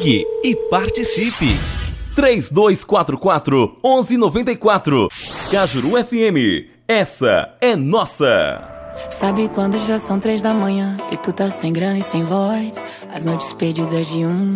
Ligue e participe. 3244-1194. Cajuru FM. Essa é nossa. Sabe quando já são 3 da manhã e tu tá sem grana e sem voz? As noites perdidas de